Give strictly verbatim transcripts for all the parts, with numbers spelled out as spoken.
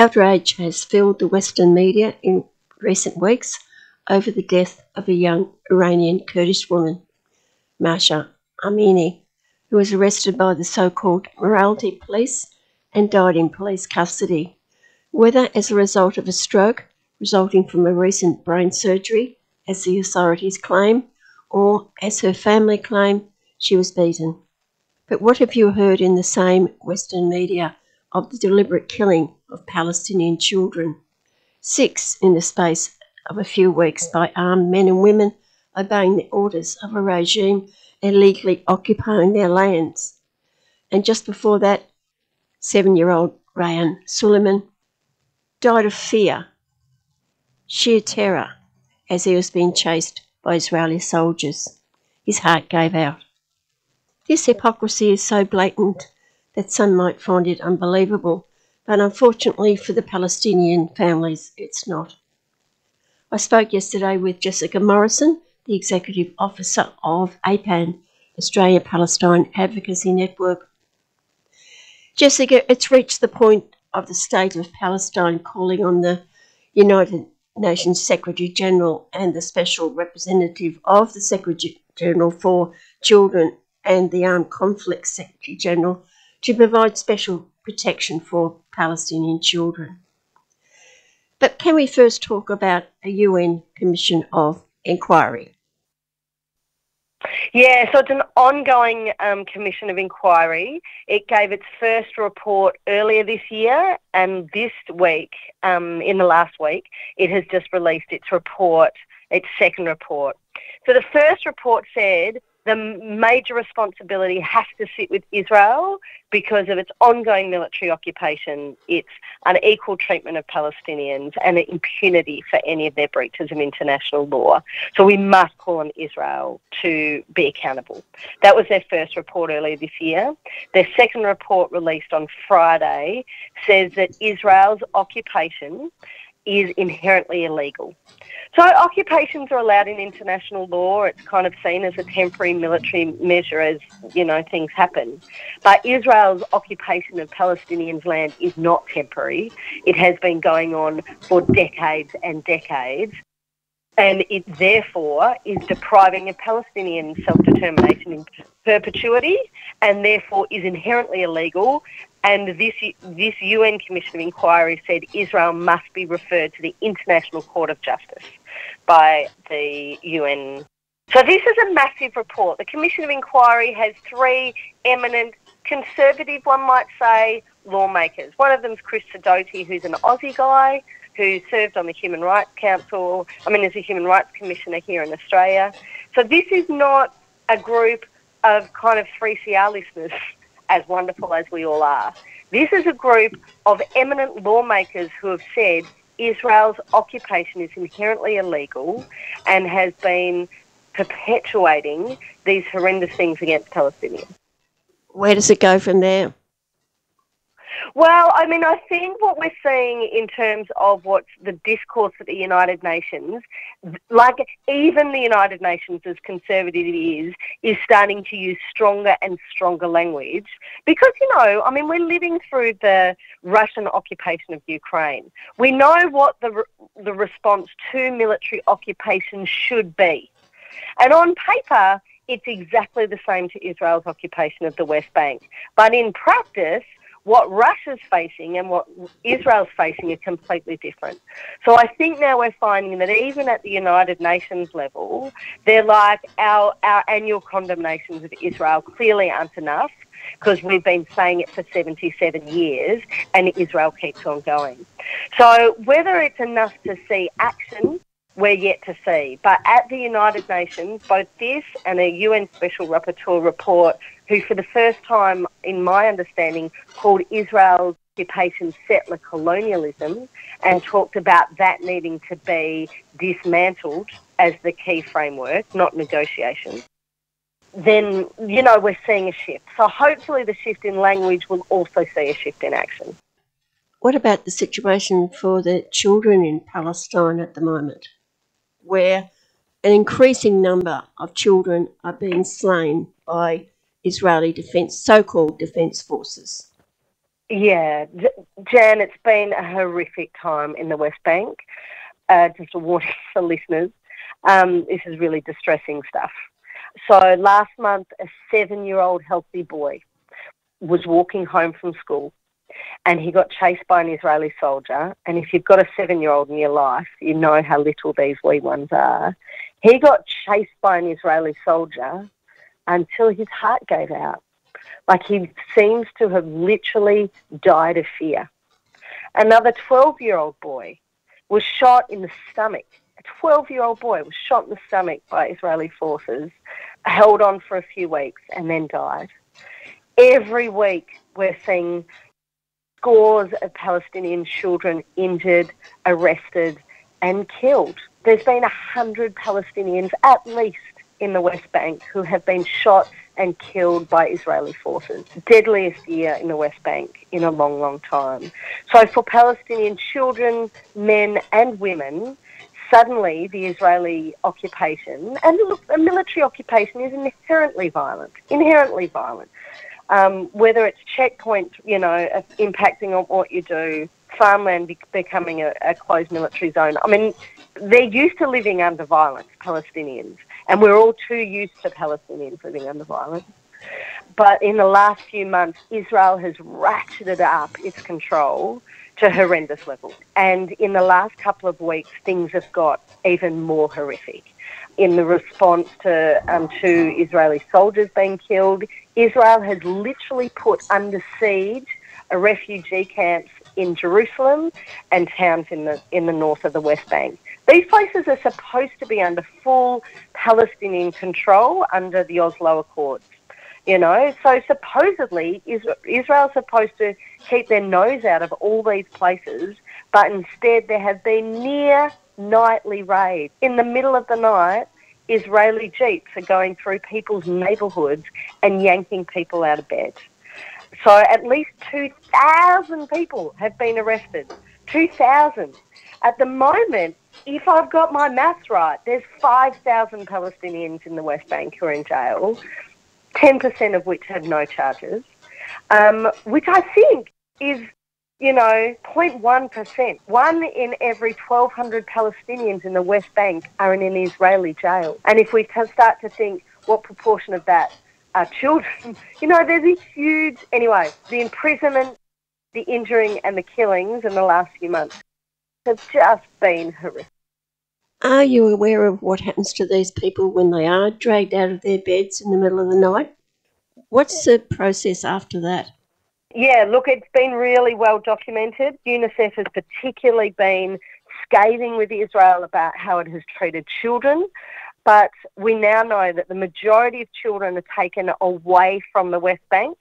Outrage has filled the Western media in recent weeks over the death of a young Iranian Kurdish woman, Mahsa Amini, who was arrested by the so-called morality police and died in police custody, whether as a result of a stroke resulting from a recent brain surgery, as the authorities claim, or, as her family claim, she was beaten. But what have you heard in the same Western media of the deliberate killing of Palestinian children? Six in the space of a few weeks by armed men and women obeying the orders of a regime illegally occupying their lands. And just before that, seven-year-old Rayan Suleiman died of fear, sheer terror, as he was being chased by Israeli soldiers. His heart gave out. This hypocrisy is so blatant that some might find it unbelievable, but unfortunately for the Palestinian families, it's not. I spoke yesterday with Jessica Morrison, the Executive Officer of A P A N, Australia-Palestine Advocacy Network. Jessica, it's reached the point of the state of Palestine calling on the United Nations Secretary-General and the Special Representative of the Secretary-General for Children and the Armed Conflict Secretary-General to provide special protection for Palestinian children. But can we first talk about a U N Commission of Inquiry? Yeah, so it's an ongoing um, commission of inquiry. It gave its first report earlier this year, and this week, um, in the last week, it has just released its report, its second report. So the first report said the major responsibility has to sit with Israel because of its ongoing military occupation, its unequal treatment of Palestinians, and the impunity for any of their breaches of international law. So we must call on Israel to be accountable. That was their first report earlier this year. Their second report, released on Friday, says that Israel's occupation is inherently illegal. So occupations are allowed in international law. It's kind of seen as a temporary military measure as, you know, things happen. But Israel's occupation of Palestinians' land is not temporary. It has been going on for decades and decades. And it therefore is depriving of Palestinian self-determination in perpetuity, and therefore is inherently illegal. And this this U N Commission of Inquiry said Israel must be referred to the International Court of Justice by the U N. So this is a massive report. The Commission of Inquiry has three eminent, conservative, one might say, lawmakers. One of them is Chris Sidoti, who's an Aussie guy who served on the Human Rights Council, I mean, as a Human Rights Commissioner here in Australia. So this is not a group of kind of three C R listeners, as wonderful as we all are. This is a group of eminent lawmakers who have said Israel's occupation is inherently illegal and has been perpetuating these horrendous things against Palestinians. Where does it go from there? Well, I mean, I think what we're seeing in terms of what's the discourse at the United Nations, like even the United Nations, as conservative it is, is starting to use stronger and stronger language because, you know, I mean, we're living through the Russian occupation of Ukraine. We know what the re- the response to military occupation should be. And on paper, it's exactly the same to Israel's occupation of the West Bank. But in practice, what Russia's facing and what Israel's facing are completely different. So I think now we're finding that even at the United Nations level, they're like, our, our annual condemnations of Israel clearly aren't enough because we've been saying it for seventy-seven years and Israel keeps on going. So whether it's enough to see action, we're yet to see. But at the United Nations, both this and a U N Special Rapporteur report, who for the first time, in my understanding, called Israel's occupation settler colonialism and talked about that needing to be dismantled as the key framework, not negotiation, then, you know, we're seeing a shift. So hopefully the shift in language will also see a shift in action. What about the situation for the children in Palestine at the moment, where an increasing number of children are being slain by Israeli defence, so-called defence forces? Yeah, Jan, it's been a horrific time in the West Bank. Uh, just a warning for listeners. Um, this is really distressing stuff. So last month, a seven-year-old healthy boy was walking home from school and he got chased by an Israeli soldier. And if you've got a seven-year-old in your life, you know how little these wee ones are. He got chased by an Israeli soldier until his heart gave out. Like, he seems to have literally died of fear. Another twelve-year-old boy was shot in the stomach. A twelve-year-old boy was shot in the stomach by Israeli forces, held on for a few weeks, and then died. Every week we're seeing scores of Palestinian children injured, arrested, and killed. There's been a hundred Palestinians at least in the West Bank who have been shot and killed by Israeli forces. Deadliest year in the West Bank in a long, long time. So for Palestinian children, men and women, suddenly the Israeli occupation, and look, a military occupation is inherently violent, inherently violent. Um, whether it's checkpoints, you know, impacting on what you do, farmland be- becoming a, a closed military zone. I mean, they're used to living under violence, Palestinians, and we're all too used to Palestinians living under violence. But in the last few months, Israel has ratcheted up its control to horrendous levels. And in the last couple of weeks, things have got even more horrific. In the response to um, two Israeli soldiers being killed, Israel has literally put under siege a refugee camps in Jerusalem and towns in the in the north of the West Bank. These places are supposed to be under full Palestinian control under the Oslo Accords. You know, so supposedly Israel's supposed to keep their nose out of all these places, but instead there have been near nightly raids. In the middle of the night, Israeli jeeps are going through people's neighbourhoods and yanking people out of bed. So at least two thousand people have been arrested. two thousand. At the moment, if I've got my maths right, there's five thousand Palestinians in the West Bank who are in jail, ten percent of which have no charges, um, which I think is, you know, zero point one percent. One in every twelve hundred Palestinians in the West Bank are in an Israeli jail. And if we can start to think what proportion of that are children, you know, there's a huge... Anyway, the imprisonment, the injuring and the killings in the last few months have just been horrific. Are you aware of what happens to these people when they are dragged out of their beds in the middle of the night? What's the process after that? Yeah, look, it's been really well documented. UNICEF has particularly been scathing with Israel about how it has treated children. But we now know that the majority of children are taken away from the West Bank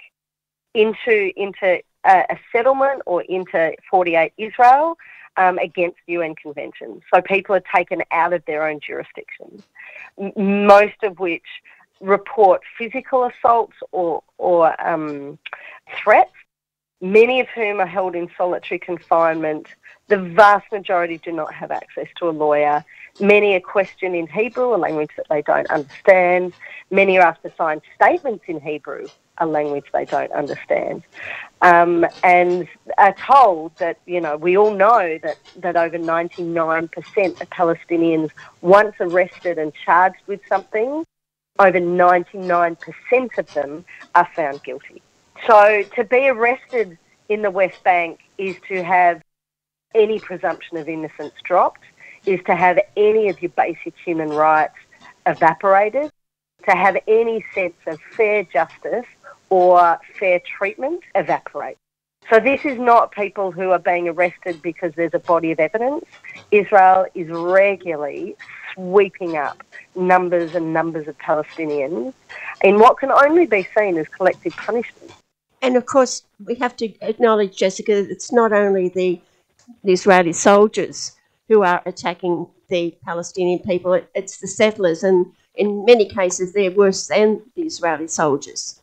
into into a, a settlement or into forty-eight Israel um, against U N conventions. So people are taken out of their own jurisdictions, m- most of which report physical assaults or, or um, threats, many of whom are held in solitary confinement. The vast majority do not have access to a lawyer. Many are questioned in Hebrew, a language that they don't understand. Many are asked to sign statements in Hebrew, a language they don't understand. Um, and are told that, you know, we all know that, that over ninety-nine percent of Palestinians, once arrested and charged with something, over ninety-nine percent of them are found guilty. So to be arrested in the West Bank is to have any presumption of innocence dropped, is to have any of your basic human rights evaporated, to have any sense of fair justice or fair treatment evaporate. So this is not people who are being arrested because there's a body of evidence. Israel is regularly sweeping up numbers and numbers of Palestinians in what can only be seen as collective punishment. And of course, we have to acknowledge, Jessica, it's not only the, the Israeli soldiers who are attacking the Palestinian people, it, it's the settlers, and in many cases they're worse than the Israeli soldiers.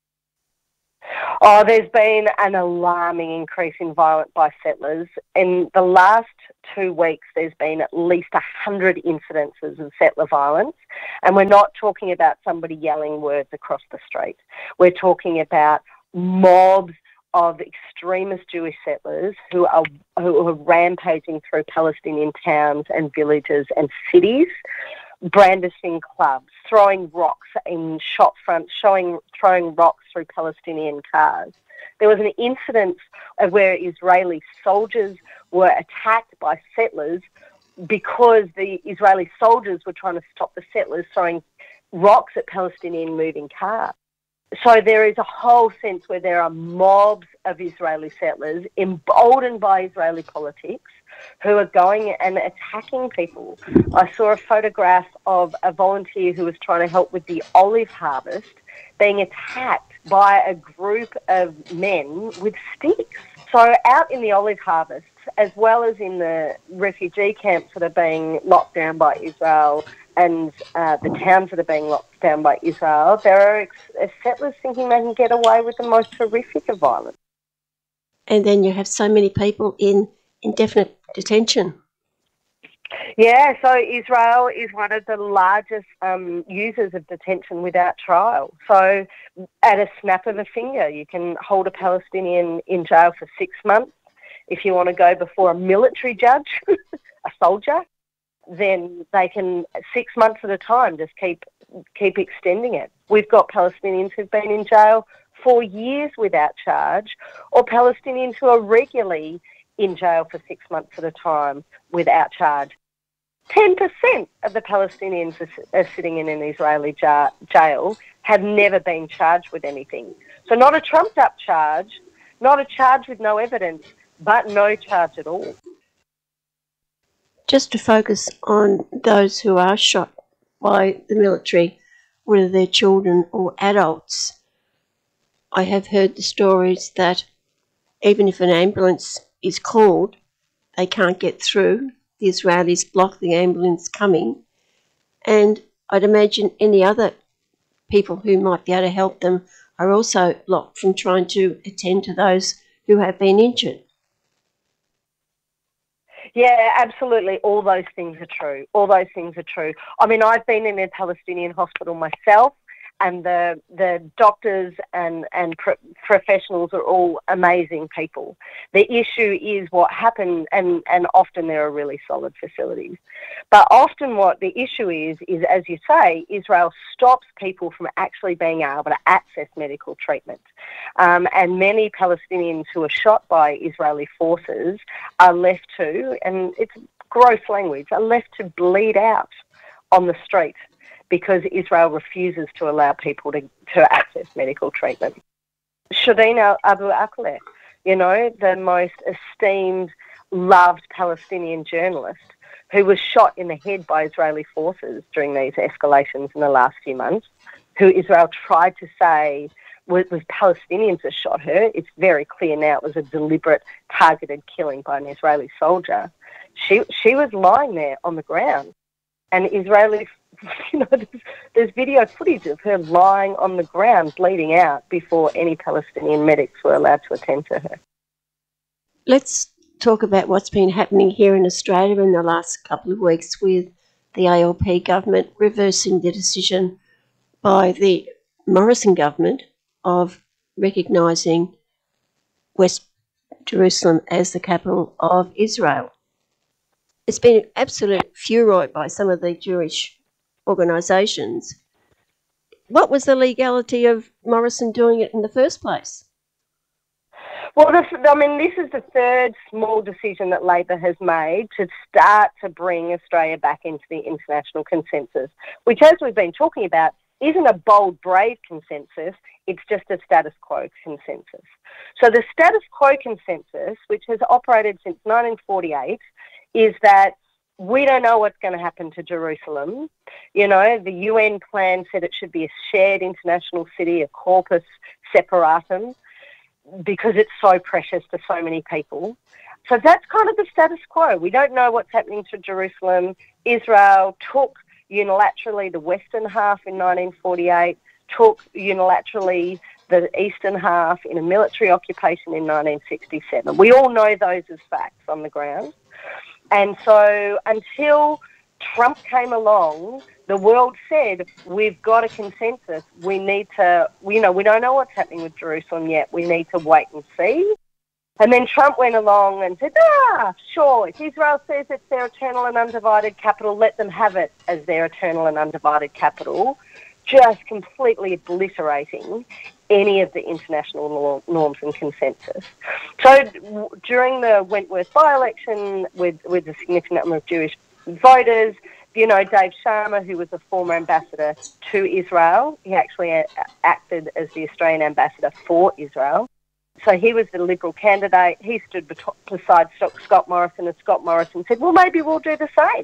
Oh, there's been an alarming increase in violence by settlers. In the last two weeks, there's been at least one hundred incidences of settler violence. And we're not talking about somebody yelling words across the street. We're talking about mobs of extremist Jewish settlers who are who are rampaging through Palestinian towns and villages and cities, brandishing clubs, throwing rocks in shop fronts, showing throwing rocks through Palestinian cars. There was an incident where Israeli soldiers were attacked by settlers because the Israeli soldiers were trying to stop the settlers throwing rocks at Palestinian moving cars. So there is a whole sense where there are mobs of Israeli settlers emboldened by Israeli politics who are going and attacking people. I saw a photograph of a volunteer who was trying to help with the olive harvest being attacked by a group of men with sticks. So out in the olive harvest, as well as in the refugee camps that are being locked down by Israel and uh, the towns that are being locked down by Israel, there are ex- settlers thinking they can get away with the most horrific of violence. And then you have so many people in indefinite detention. Yeah, so Israel is one of the largest um, users of detention without trial. So at a snap of a finger, you can hold a Palestinian in jail for six months. If you want to go before a military judge, a soldier, then they can, six months at a time, just keep keep extending it. We've got Palestinians who've been in jail for years without charge, or Palestinians who are regularly in jail for six months at a time without charge. ten percent of the Palestinians are, are sitting in an Israeli ja- jail have never been charged with anything. So not a trumped-up charge, not a charge with no evidence, but no charge at all. Just to focus on those who are shot by the military, whether they're children or adults, I have heard the stories that even if an ambulance is called, they can't get through. The Israelis block the ambulance coming, and I'd imagine any other people who might be able to help them are also blocked from trying to attend to those who have been injured. Yeah, absolutely. All those things are true. All those things are true. I mean, I've been in a Palestinian hospital myself, and the the doctors and, and pro- professionals are all amazing people. The issue is what happened, and, and often there are really solid facilities. But often what the issue is, is, as you say, Israel stops people from actually being able to access medical treatment. Um, and many Palestinians who are shot by Israeli forces are left to, and it's gross language, are left to bleed out on the street, because Israel refuses to allow people to, to access medical treatment. Shireen Abu Akleh, you know, the most esteemed, loved Palestinian journalist who was shot in the head by Israeli forces during these escalations in the last few months, who Israel tried to say was, was Palestinians that shot her. It's very clear now it was a deliberate, targeted killing by an Israeli soldier. She, she was lying there on the ground. And Israeli, you know, there's, there's video footage of her lying on the ground, bleeding out, before any Palestinian medics were allowed to attend to her. Let's talk about what's been happening here in Australia in the last couple of weeks with the A L P government reversing the decision by the Morrison government of recognising West Jerusalem as the capital of Israel. It's been an absolute furore by some of the Jewish organisations. What was the legality of Morrison doing it in the first place? Well, this, I mean, this is the third small decision that Labor has made to start to bring Australia back into the international consensus, which, as we've been talking about, isn't a bold, brave consensus. It's just a status quo consensus. So the status quo consensus, which has operated since nineteen forty-eight, is that we don't know what's going to happen to Jerusalem. You know, the U N plan said it should be a shared international city, a corpus separatum, because it's so precious to so many people. So that's kind of the status quo. We don't know what's happening to Jerusalem. Israel took unilaterally the western half in nineteen forty-eight, took unilaterally the eastern half in a military occupation in nineteen sixty-seven. We all know those as facts on the ground. And so until Trump came along, the world said, we've got a consensus. We need to, you know, we don't know what's happening with Jerusalem yet. We need to wait and see. And then Trump went along and said, ah, sure, if Israel says it's their eternal and undivided capital, let them have it as their eternal and undivided capital, just completely obliterating any of the international norms and consensus. So w- during the Wentworth by-election, with, with a significant number of Jewish voters, you know, Dave Sharma, who was a former ambassador to Israel, he actually a- acted as the Australian ambassador for Israel. So he was the Liberal candidate. He stood beside Scott Morrison, and Scott Morrison said, well, maybe we'll do the same.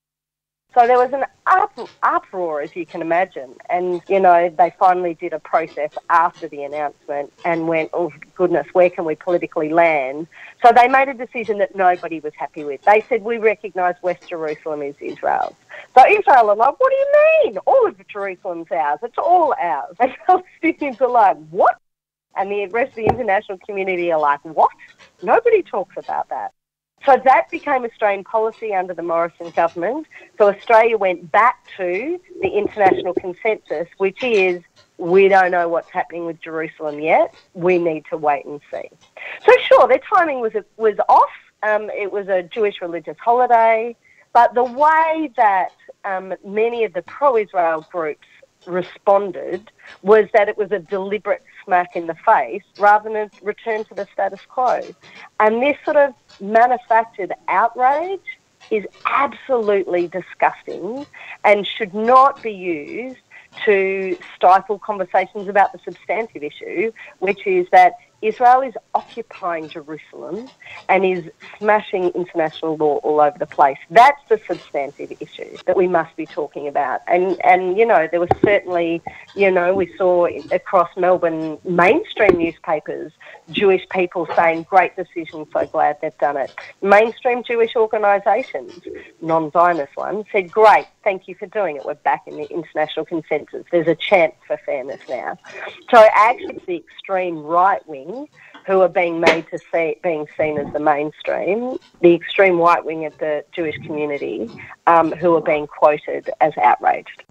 So there was an up, uproar, as you can imagine. And, you know, they finally did a process after the announcement and went, oh, goodness, where can we politically land? So they made a decision that nobody was happy with. They said, we recognise West Jerusalem is Israel's. So Israel are like, what do you mean? All of Jerusalem's ours. It's all ours. And Palestinians are like, what? And the rest of the international community are like, what? Nobody talks about that. So that became Australian policy under the Morrison government. So Australia went back to the international consensus, which is, we don't know what's happening with Jerusalem yet. We need to wait and see. So sure, their timing was was off. Um, it was a Jewish religious holiday. But the way that um, many of the pro-Israel groups responded was that it was a deliberate smack in the face rather than a return to the status quo. And this sort of manufactured outrage is absolutely disgusting and should not be used to stifle conversations about the substantive issue, which is that Israel is occupying Jerusalem and is smashing international law all over the place. That's the substantive issue that we must be talking about. And, and you know, there was certainly, you know, we saw across Melbourne mainstream newspapers, Jewish people saying, great decision, so glad they've done it. Mainstream Jewish organisations, non-Zionist ones, said, great, thank you for doing it. We're back in the international consensus. There's a chance for fairness now. So actually the extreme right wing who are being made to see being seen as the mainstream, the extreme right wing of the Jewish community, um, who are being quoted as outraged.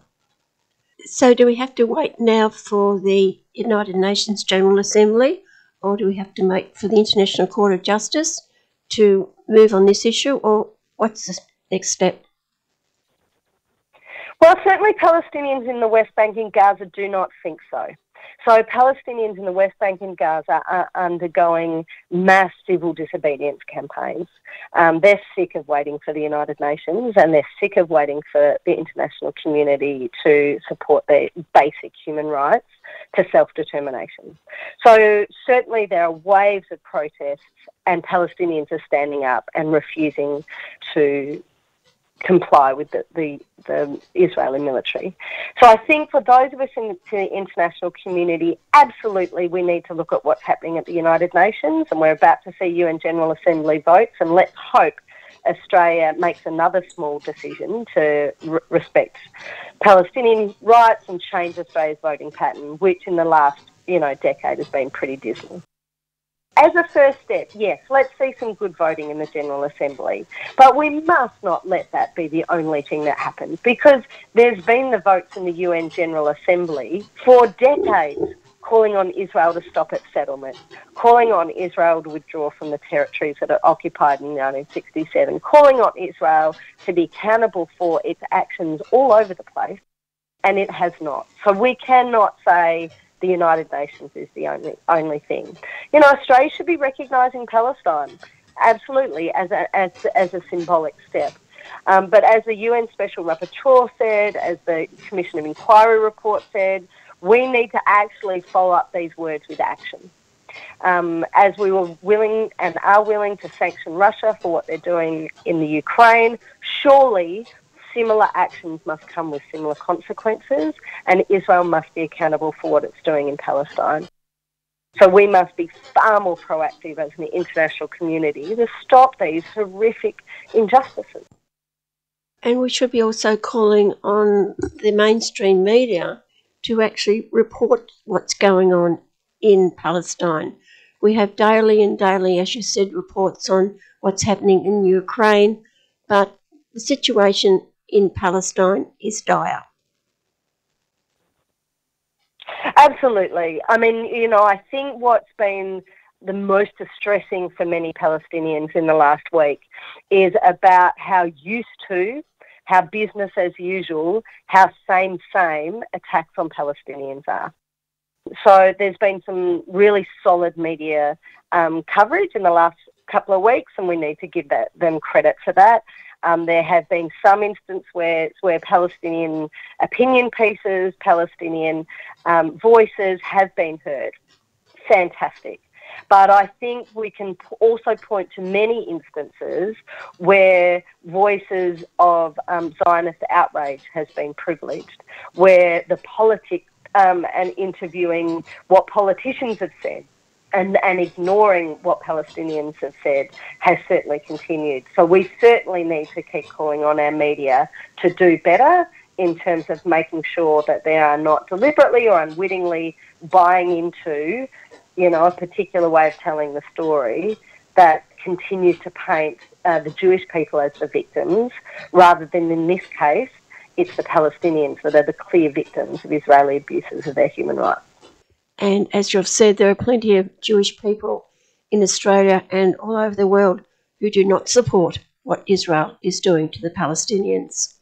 So do we have to wait now for the United Nations General Assembly, or do we have to wait for the International Court of Justice to move on this issue, or what's the next step? Well, certainly Palestinians in the West Bank and Gaza do not think so. So Palestinians in the West Bank and Gaza are undergoing mass civil disobedience campaigns. Um, they're sick of waiting for the United Nations, and they're sick of waiting for the international community to support their basic human rights to self-determination. So certainly there are waves of protests, and Palestinians are standing up and refusing to comply with the, the, the Israeli military. So I think for those of us in the international community, absolutely we need to look at what's happening at the United Nations, and we're about to see U N General Assembly votes, and let's hope Australia makes another small decision to r- respect Palestinian rights and change Australia's voting pattern, which in the last, you know, decade has been pretty dismal. As a first step, yes, let's see some good voting in the General Assembly. But we must not let that be the only thing that happens, because there's been the votes in the U N General Assembly for decades calling on Israel to stop its settlement, calling on Israel to withdraw from the territories that it occupied in nineteen sixty-seven, calling on Israel to be accountable for its actions all over the place, and it has not. So we cannot say the United Nations is the only only thing. You know, Australia should be recognising Palestine, absolutely, as a, as, as a symbolic step. Um, but as the U N Special Rapporteur said, as the Commission of Inquiry report said, we need to actually follow up these words with action. Um, as we were willing and are willing to sanction Russia for what they're doing in the Ukraine, surely similar actions must come with similar consequences, and Israel must be accountable for what it's doing in Palestine. So we must be far more proactive as an international community to stop these horrific injustices. And we should be also calling on the mainstream media to actually report what's going on in Palestine. We have daily and daily, as you said, reports on what's happening in Ukraine, but the situation in Palestine is dire. Absolutely. I mean, you know, I think what's been the most distressing for many Palestinians in the last week is about how used to, how business as usual, how same, same attacks on Palestinians are. So there's been some really solid media um, coverage in the last couple of weeks, and we need to give that, them credit for that. Um, there have been some instances where where Palestinian opinion pieces, Palestinian um, voices have been heard. Fantastic. But I think we can also point to many instances where voices of um, Zionist outrage has been privileged, where the politics um, and interviewing what politicians have said and, and ignoring what Palestinians have said has certainly continued. So we certainly need to keep calling on our media to do better in terms of making sure that they are not deliberately or unwittingly buying into, you know, a particular way of telling the story that continues to paint uh, the Jewish people as the victims, rather than, in this case, it's the Palestinians that are the clear victims of Israeli abuses of their human rights. And as you've said, there are plenty of Jewish people in Australia and all over the world who do not support what Israel is doing to the Palestinians.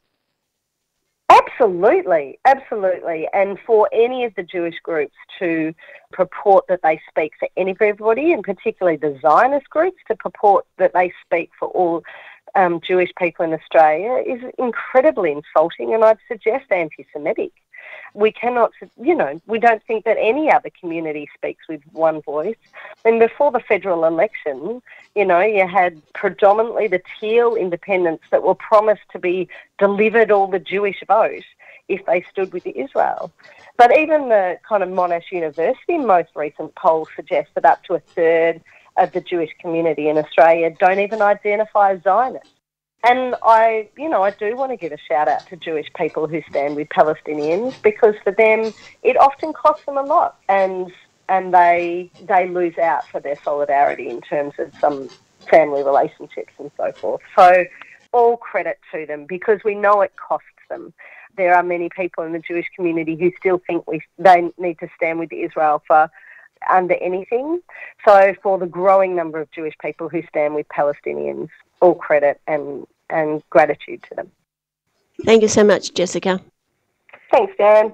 Absolutely, absolutely. And for any of the Jewish groups to purport that they speak for everybody, and particularly the Zionist groups to purport that they speak for all um, Jewish people in Australia, is incredibly insulting, and I'd suggest anti-Semitic. We cannot, you know, we don't think that any other community speaks with one voice. And before the federal election, you know, you had predominantly the Teal independents that were promised to be delivered all the Jewish vote if they stood with Israel. But even the kind of Monash University most recent poll suggests that up to a third of the Jewish community in Australia don't even identify as Zionists. And I, you know, I do want to give a shout out to Jewish people who stand with Palestinians, because for them it often costs them a lot, and and they they lose out for their solidarity in terms of some family relationships and so forth. So all credit to them, because we know it costs them. There are many people in the Jewish community who still think we they need to stand with Israel for under anything. So for the growing number of Jewish people who stand with Palestinians, all credit and, and gratitude to them. Thank you so much, Jessica. Thanks, Darren.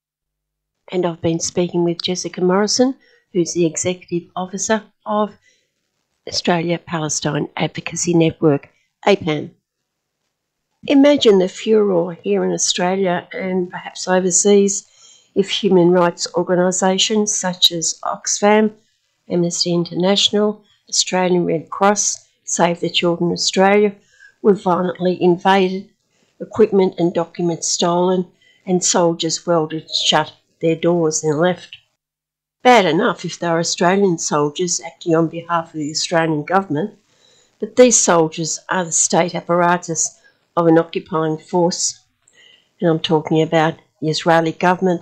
And I've been speaking with Jessica Morrison, who's the Executive Officer of Australia Palestine Advocacy Network, A P A N. Imagine the furor here in Australia and perhaps overseas if human rights organisations such as Oxfam, Amnesty International, Australian Red Cross, Save the Children Australia were violently invaded, equipment and documents stolen, and soldiers welded shut their doors and left. Bad enough if they were Australian soldiers acting on behalf of the Australian government, but these soldiers are the state apparatus of an occupying force, and I'm talking about the Israeli government.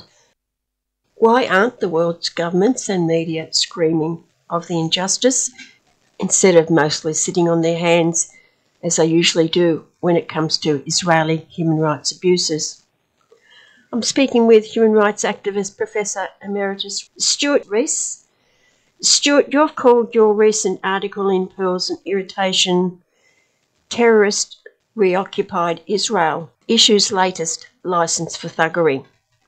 Why aren't the world's governments and media screaming of the injustice instead of mostly sitting on their hands, as they usually do when it comes to Israeli human rights abuses? I'm speaking with human rights activist Professor Emeritus Stuart Rees. Stuart, you've called your recent article in Pearls and Irritation, Terrorist Reoccupied Israel Issues Latest Licence for Thuggery.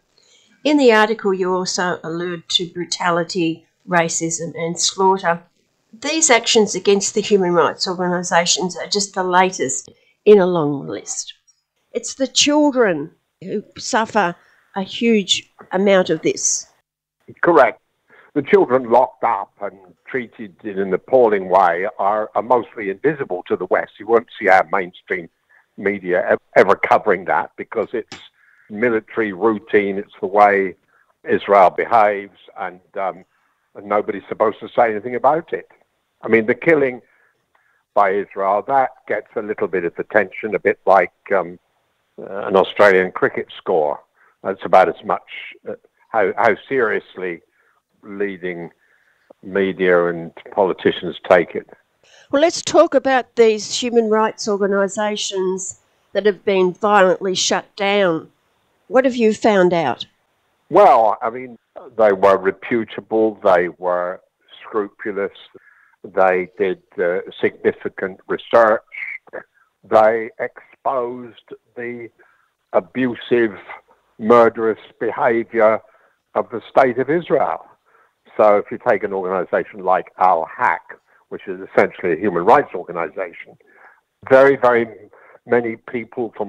In the article, you also allude to brutality, racism and slaughter. These actions against the human rights organisations are just the latest in a long list. It's the children who suffer a huge amount of this. Correct. The children locked up and treated in an appalling way are, are mostly invisible to the West. You won't see our mainstream media ever covering that because it's military routine. It's the way Israel behaves, and, um, and nobody's supposed to say anything about it. I mean, the killing by Israel, that gets a little bit of attention, a bit like um, uh, an Australian cricket score. That's about as much uh, how, how seriously leading media and politicians take it. Well, let's talk about these human rights organisations that have been violently shut down. What have you found out? Well, I mean, they were reputable, they were scrupulous, they did uh, significant research, they exposed the abusive, murderous behaviour of the State of Israel. So if you take an organisation like Al-Haq, which is essentially a human rights organisation, very, very many people from